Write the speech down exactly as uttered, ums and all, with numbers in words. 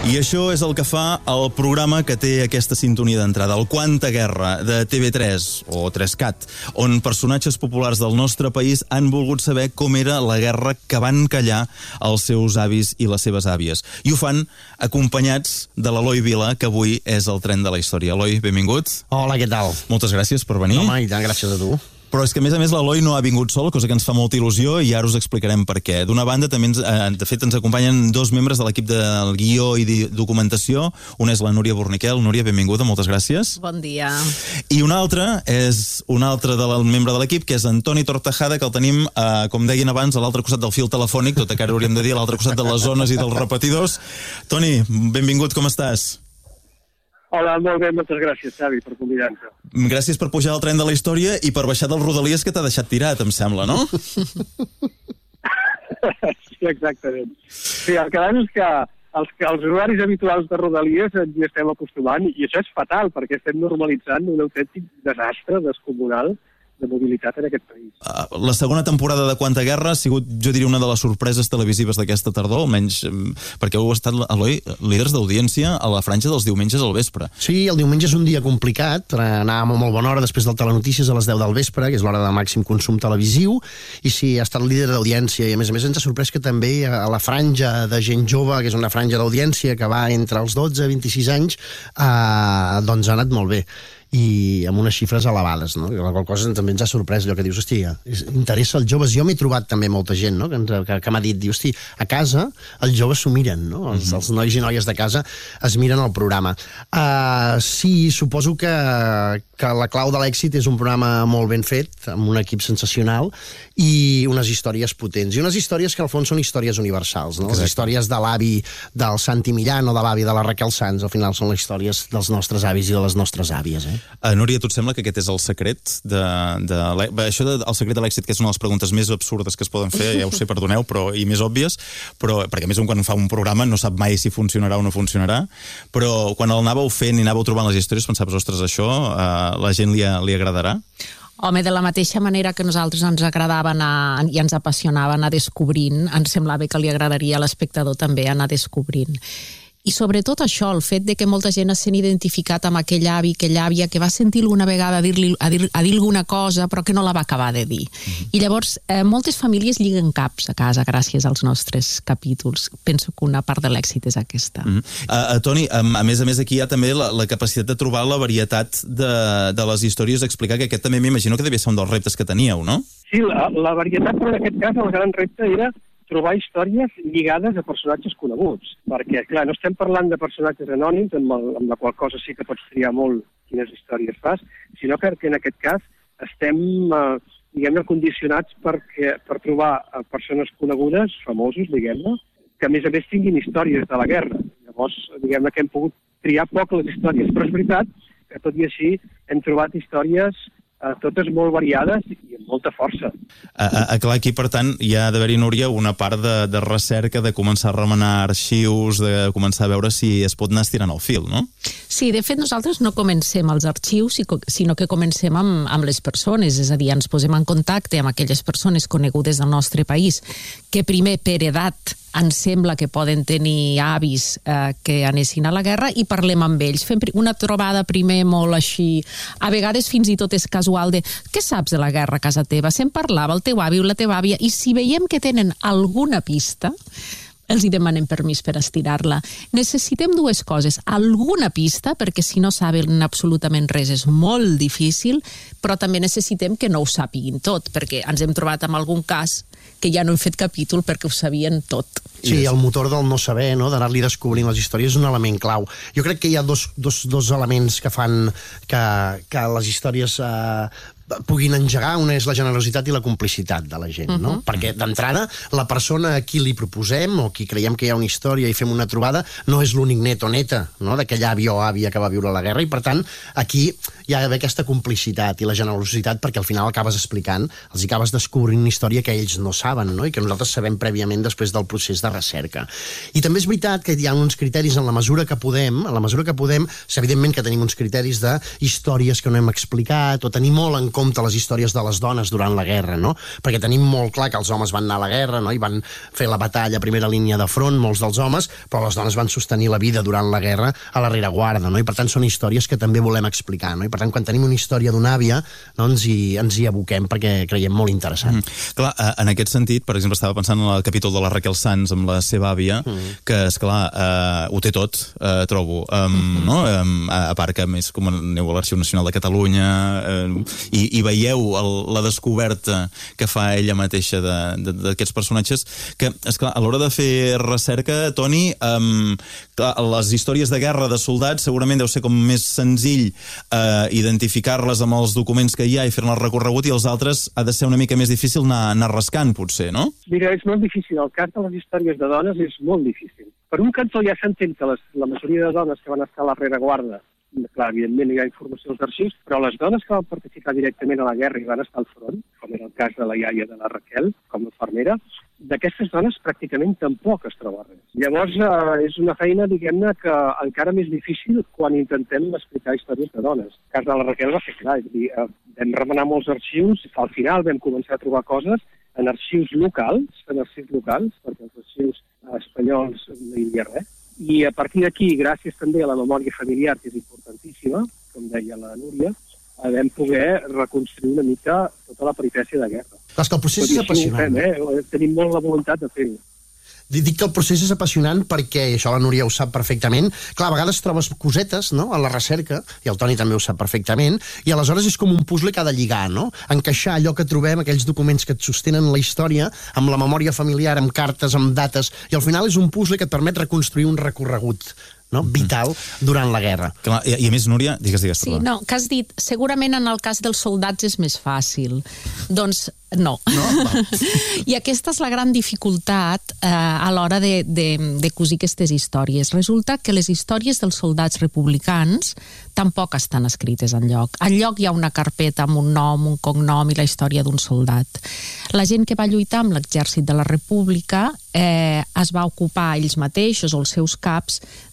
I això és el que fa el programa que té aquesta sintonia d'entrada, el Quanta Guerra, de T V tres o tres cat, on personatges populars del nostre país han volgut saber com era la guerra que van callar els seus avis i les seves àvies. I ho fan acompanyats de l'Eloi Vila, que avui és el tren de la història. Eloi, benvingut. Hola, què tal? Moltes gràcies per venir. Home, i tant, gràcies a tu. Però és que, a més a més, l'Eloi no ha vingut sol, cosa que ens fa molta il·lusió, i ara us explicarem per què. D'una banda, també, ens, eh, de fet, ens acompanyen dos membres de l'equip del guió i de documentació. Una és la Núria Borniquel. Núria, benvinguda, moltes gràcies. Bon dia. I una altra és un altre del membre de l'equip, que és Antoni Tortajada, que el tenim, eh, com deien abans, a l'altre costat del fil telefònic, tot i que ara hauríem de dir a l'altre costat de les zones i dels repetidors. Toni, benvingut, com estàs? Hola, molt bé, moltes gràcies, Xavi, per convidar-nos. Gràcies per pujar al tren de la història i per baixar dels Rodalies, que t'ha deixat tirat, em sembla, no? Sí, exactament. Sí, el que és que els, els horaris habituals de Rodalies ens hi estem acostumant, i això és fatal, perquè estem normalitzant un autèntic desastre descomunal de mobilitat en aquest país. La segona temporada de Quanta Guerra ha sigut, jo diria, una de les sorpreses televisives d'aquesta tardor, almenys perquè heu estat, Eloi, líders d'audiència a la franja dels diumenges al vespre. Sí, el diumenge és un dia complicat, anàvem a molt bona hora després del Telenotícies a les deu del vespre, que és l'hora de màxim consum televisiu, i sí, ha estat líder d'audiència, i a més a més ens ha sorprès que també a la franja de gent jove, que és una franja d'audiència que va entre els dotze i vint-i-sis anys, eh, doncs ha anat molt bé, i amb unes xifres elevades, no? La qual cosa també ens ha sorprès, allò que dius, hòstia, interessa els joves. Jo m'he trobat també molta gent, no?, que, que, que m'ha dit, diu, hosti, a casa els joves s'ho miren, no? Els, mm-hmm. els nois i noies de casa es miren el programa. Uh, sí, suposo que, que la clau de l'èxit és un programa molt ben fet, amb un equip sensacional, i unes històries potents, i unes històries que al fons són històries universals, no? Les històries de l'avi del Santi Millán o de l'avi de la Raquel Sanz, al final són les històries dels nostres avis i de les nostres àvies, eh? Uh, Núria, tu et sembla que aquest és el secret de, de això de, el secret de l'èxit, que és una de les preguntes més absurdes que es poden fer, ja ho sé, perdoneu, però i més òbvies, però perquè a més un quan fa un programa no sap mai si funcionarà o no funcionarà, però quan el anàveu fent i anàveu trobant les històries pensaves, ostres, això uh, la gent li, li agradarà? Home, de la mateixa manera que nosaltres ens agradava anar, i ens apassionava anar descobrint, ens semblava que li agradaria a l'espectador també anar descobrint. I sobretot això, el fet de que molta gent s'ha identificat amb aquell avi, aquella àvia que va sentir alguna vegada a dir-li a dir, a dir alguna cosa però que no la va acabar de dir. Mm-hmm. I llavors eh, moltes famílies lliguen caps a casa gràcies als nostres capítols. Penso que una part de l'èxit és aquesta. Mm-hmm. uh, uh, Toni, um, a més a més aquí hi ha també la, la capacitat de trobar la varietat de, de les històries, explicar que aquest també m'imagino que devia ser un dels reptes que teníeu, no? Sí, la, la varietat, però en aquest cas el gran repte era trobar històries lligades a personatges coneguts, perquè, clar, no estem parlant de personatges anònims, amb, el, amb la qual cosa sí que pots triar molt quines històries fas, sinó que, que en aquest cas estem, eh, diguem-ne, condicionats perquè, per trobar persones conegudes, famosos, diguem-ne, que a més a més tinguin històries de la guerra. Llavors, diguem-ne que hem pogut triar poc les històries, però és veritat que tot i així hem trobat històries Uh, totes molt variades i amb molta força. Uh, uh, clar, aquí, per tant, hi ha d'haver-hi, Núria, una part de, de recerca, de començar a remenar arxius, de començar a veure si es pot anar estirant el fil, no? Sí, de fet, nosaltres no comencem als arxius, sinó que comencem amb, amb les persones, és a dir, ens posem en contacte amb aquelles persones conegudes del nostre país, que primer, per edat, ens sembla que poden tenir avis eh, que anessin a la guerra i parlem amb ells. Fem una trobada primer molt així, a vegades fins i tot és casual de què saps de la guerra a casa teva? Se'n parlava el teu avi o la teva àvia? I si veiem que tenen alguna pista, els hi demanem permís per estirar-la. Necessitem dues coses, alguna pista, perquè si no saben absolutament res és molt difícil, però també necessitem que no ho sàpiguin tot, perquè ens hem trobat amb algun cas que ja no hem fet capítol perquè ho sabien tot. Sí, el motor del no saber, no? D'anar-li descobrint les històries és un element clau. Jo crec que hi ha dos, dos, dos elements que fan que, que les històries eh, puguin engegar. Una és la generositat i la complicitat de la gent, no? Uh-huh. Perquè d'entrada la persona a qui li proposem o qui creiem que hi ha una història i fem una trobada no és l'únic net o neta, no?, d'aquell avi o àvia que va viure la guerra, i per tant aquí hi ha d'haver aquesta complicitat i la generositat, perquè al final acabes explicant, els acabes descobrint una història que ells no saben, no?, i que nosaltres sabem prèviament després del procés de recerca. I també és veritat que hi ha uns criteris en la mesura que podem, en la mesura que podem, evidentment que tenim uns criteris de històries que no hem explicat o tenir molt en compte compte les històries de les dones durant la guerra, no? Perquè tenim molt clar que els homes van anar a la guerra, no? I van fer la batalla a primera línia de front, molts dels homes, però les dones van sostenir la vida durant la guerra a la rereguarda, no? I per tant són històries que també volem explicar, no? I per tant quan tenim una història d'una àvia, no, ens, hi, ens hi aboquem perquè creiem molt interessant. Mm. Clar, en aquest sentit, per exemple, estava pensant en el capítol de la Raquel Sanz amb la seva àvia, mm. que, esclar, eh, ho té tot, eh, trobo, um, mm. no? Um, a, a part que més com aneu a l'Arxiu Nacional de Catalunya eh, i, i veieu el, la descoberta que fa ella mateixa d'aquests personatges, que, esclar, a l'hora de fer recerca, Toni, um, clar, les històries de guerra de soldats segurament deu ser com més senzill eh, identificar-les amb els documents que hi ha i fer-ne el recorregut, i els altres ha de ser una mica més difícil anar, anar rascant, potser, no? Mira, és molt difícil. El cas de les històries de dones és molt difícil. Per un cantó ja s'entén que les, la majoria de dones que van estar a la rereguarda, clar, evidentment hi ha informació als arxius, però les dones que van participar directament a la guerra i van estar al front, com era el cas de la iaia de la Raquel, com a infermera, d'aquestes dones pràcticament tampoc es troba res. Llavors, eh, és una feina, diguem-ne, que encara més difícil quan intentem explicar històries de dones. El cas de la Raquel va ser clar, és a dir, eh, vam remenar molts arxius, al final vam començar a trobar coses en arxius locals, en arxius locals, perquè els arxius espanyols no hi havia res. I a partir d'aquí, gràcies també a la memòria familiar, que és importantíssima, com deia la Núria, vam poder reconstruir una mica tota la peripècia de guerra. Clar, que el procés és apassionant. Fem, eh? Tenim molt la voluntat de fer-ho. Dic que el procés és apassionant perquè, i això la Núria ho sap perfectament, clar, a vegades trobes cosetes, no?, a la recerca, i el Toni també ho sap perfectament, i aleshores és com un puzzle que ha de lligar, no?, encaixar allò que trobem, aquells documents que et sostenen la història, amb la memòria familiar, amb cartes, amb dates, i al final és un puzzle que et permet reconstruir un recorregut, no?, vital durant la guerra. Clar, i, i a més, Núria, digues, digues. Sí, no, que has dit, segurament en el cas dels soldats és més fàcil. Doncs no. no? I aquesta és la gran dificultat eh, a l'hora de, de, de cosir aquestes històries. Resulta que les històries dels soldats republicans tampoc estan escrites enlloc. Enlloc hi ha una carpeta amb un nom, un cognom i la història d'un soldat. La gent que va lluitar amb l'exèrcit de la República eh, es va ocupar ells mateixos o els seus caps